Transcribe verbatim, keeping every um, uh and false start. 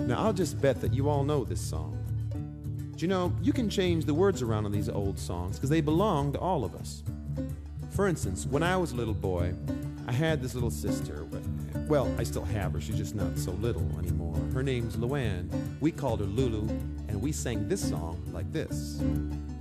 Now, I'll just bet that you all know this song. But you know, you can change the words around on these old songs because they belong to all of us. For instance, when I was a little boy, I had this little sister. Well, I still have her. She's just not so little anymore. Her name's Luann. We called her Lulu, and we sang this song like this.